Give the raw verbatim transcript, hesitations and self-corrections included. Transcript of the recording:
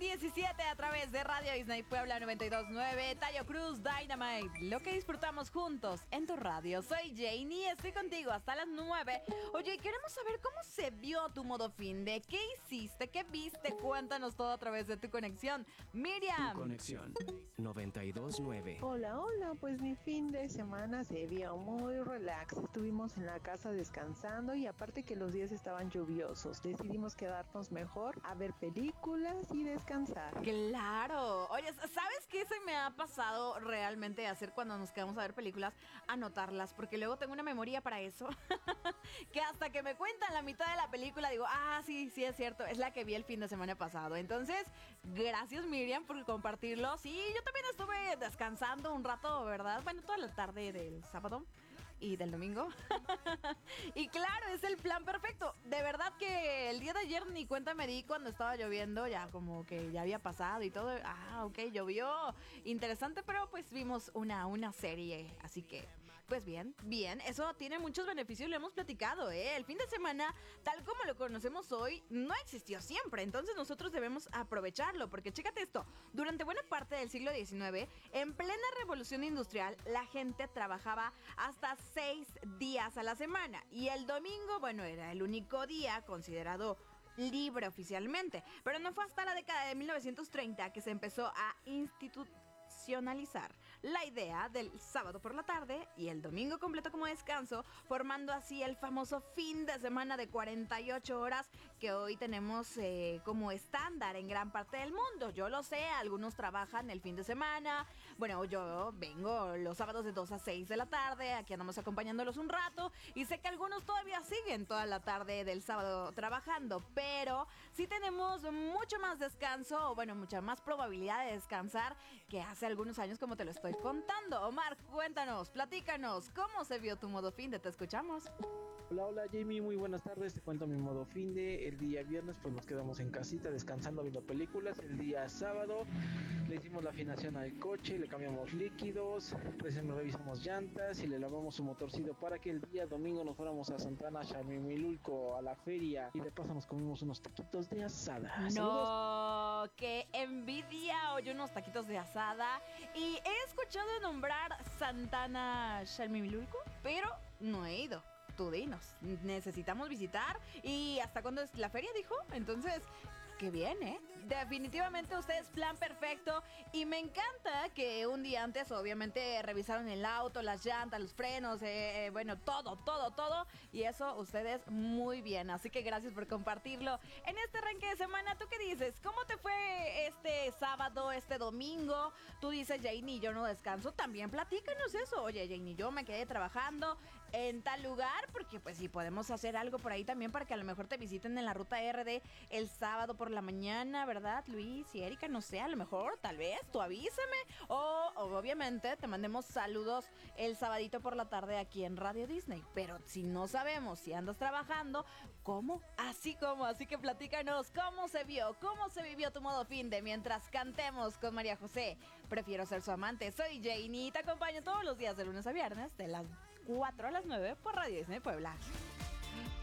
diecisiete a través de Radio Disney Puebla noventa y dos punto nueve, Tayo Cruz, Dynamite, lo que disfrutamos juntos en tu radio. Soy Janie, estoy contigo hasta las nueve. Oye, queremos saber cómo se vio tu modo fin de, qué hiciste, qué viste, cuéntanos todo a través de tu conexión. Miriam. Tu conexión noventa y dos punto nueve. Hola, hola, pues mi fin de semana se vio muy relax. Estuvimos en la casa descansando y aparte que los días estaban lluviosos, decidimos quedarnos mejor a ver películas y descansar. Claro. Oye, ¿sabes qué se me ha pasado realmente hacer cuando nos quedamos a ver películas? Anotarlas, porque luego tengo una memoria para eso. Que hasta que me cuentan la mitad de la película digo, ah, sí, sí es cierto, es la que vi el fin de semana pasado. Entonces, gracias Miriam por compartirlo. Sí, yo también estuve descansando un rato, ¿verdad? Bueno, toda la tarde del sábado y del domingo. Y claro, es el plan perfecto. De verdad que el día de ayer ni cuenta me di cuando estaba lloviendo, ya como que ya había pasado y todo. Ah, ok, llovió. Interesante, pero pues vimos una, una serie, así que pues bien, bien, eso tiene muchos beneficios, lo hemos platicado, ¿eh? El fin de semana, tal como lo conocemos hoy, no existió siempre, entonces nosotros debemos aprovecharlo, porque chécate esto, durante buena parte del siglo diecinueve, en plena revolución industrial, la gente trabajaba hasta seis días a la semana, y el domingo, bueno, era el único día considerado libre oficialmente, pero no fue hasta la década de mil novecientos treinta que se empezó a instituir la idea del sábado por la tarde y el domingo completo como descanso, formando así el famoso fin de semana de cuarenta y ocho horas que hoy tenemos eh, como estándar en gran parte del mundo. Yo lo sé, algunos trabajan el fin de semana, bueno, yo vengo los sábados de dos a seis de la tarde, aquí andamos acompañándolos un rato y sé que algunos todavía siguen toda la tarde del sábado trabajando, pero sí tenemos mucho más descanso, o bueno, mucha más probabilidad de descansar que hace algunos años, como te lo estoy contando. Omar, cuéntanos, platícanos, ¿cómo se vio tu modo fin de? Te escuchamos. Hola, hola Jamie, muy buenas tardes, te cuento mi modo fin de. El día viernes pues nos quedamos en casita descansando viendo películas. El día sábado le hicimos la afinación al coche, le cambiamos líquidos, revisamos llantas y le lavamos su motorcito para que el día domingo nos fuéramos a Santana, Xamimilulco, a la feria y de paso nos comimos unos taquitos de asada. No, Saludos. qué envidia. Oye, unos taquitos de asada. Y he escuchado nombrar Santana Xalmimilulco, pero no he ido. Tú dinos, necesitamos visitar. ¿Y hasta cuándo es la feria, dijo? Entonces, qué bien, ¿eh? Definitivamente ustedes plan perfecto. Y me encanta que un día antes obviamente revisaron el auto, las llantas, los frenos, eh, eh, bueno, todo, todo, todo. Y eso ustedes muy bien. Así que gracias por compartirlo. En este arranque de semana, ¿tú qué dices? ¿Cómo te fue este sábado, este domingo? Tú dices, Janie, yo no descanso. También platícanos eso. Oye, Janie, yo me quedé trabajando en tal lugar, porque pues sí, podemos hacer algo por ahí también para que a lo mejor te visiten en la ruta R D el sábado por la mañana, ¿verdad, Luis y Erika? No sé, a lo mejor, tal vez, tú avísame. O, o obviamente te mandemos saludos el sabadito por la tarde aquí en Radio Disney. Pero si no sabemos si andas trabajando, ¿cómo? Así como, así que platícanos cómo se vio, cómo se vivió tu modo fin de mientras cantemos con María José. Prefiero ser su amante, soy Janie y te acompaño todos los días de lunes a viernes de las cuatro a las nueve por Radio Disney Puebla.